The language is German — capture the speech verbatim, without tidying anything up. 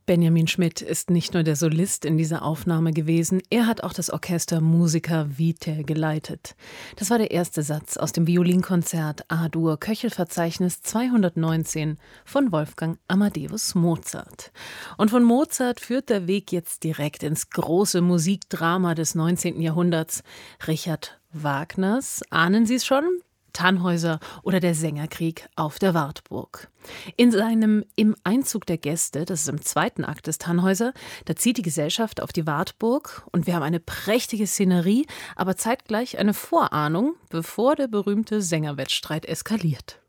Benjamin Schmidt ist nicht nur der Solist in dieser Aufnahme gewesen, er hat auch das Orchester Musica Vitae geleitet. Das war der erste Satz aus dem Violinkonzert A-Dur Köchelverzeichnis zweihundertneunzehn von Wolfgang Amadeus Mozart. Und von Mozart führt der Weg jetzt direkt ins große Musikdrama des neunzehnten Jahrhunderts, Richard Wagners, ahnen Sie es schon? Tannhäuser oder der Sängerkrieg auf der Wartburg. In seinem Im Einzug der Gäste, das ist im zweiten Akt des Tannhäuser, da zieht die Gesellschaft auf die Wartburg und wir haben eine prächtige Szenerie, aber zeitgleich eine Vorahnung, bevor der berühmte Sängerwettstreit eskaliert.